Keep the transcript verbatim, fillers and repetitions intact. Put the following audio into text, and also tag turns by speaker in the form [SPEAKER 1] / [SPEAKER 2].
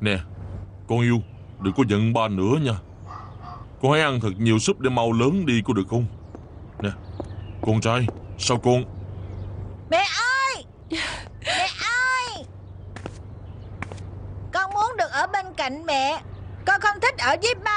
[SPEAKER 1] Nè, con yêu, đừng có giận ba nữa nha. Con hãy ăn thật nhiều súp để mau lớn đi, có được không? Nè, con trai, sao con...
[SPEAKER 2] Mẹ ơi! Mẹ ơi! Con muốn được ở bên cạnh mẹ. Con không thích ở với ba.